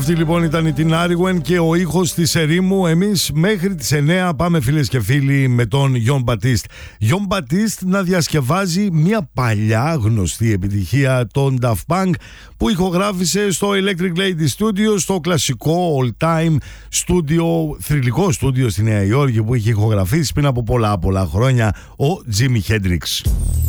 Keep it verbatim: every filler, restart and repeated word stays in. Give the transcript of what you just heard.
Αυτή λοιπόν ήταν η Την Άριγουεν και ο ήχος της ερήμου. Εμείς μέχρι τις εννέα πάμε, φίλες και φίλοι, με τον Γιον Μπατίστ. Γιον Μπατίστ να διασκευάζει μια παλιά γνωστή επιτυχία των Daft Punk που ηχογράφησε στο Electric Lady Studio, στο κλασικό all time studio, θρυλικό studio στη Νέα Υόρκη που είχε ηχογραφήσει πριν από πολλά πολλά χρόνια ο Jimi Hendrix.